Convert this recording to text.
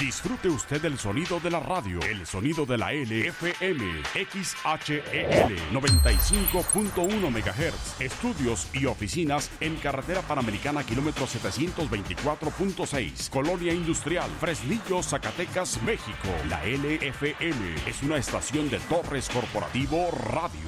Disfrute usted el sonido de la radio, el sonido de la LFM, XHEL 95.1 MHz. Estudios y oficinas en Carretera Panamericana, kilómetro 724.6, Colonia Industrial, Fresnillo, Zacatecas, México. La LFM es una estación de Torres Corporativo Radio.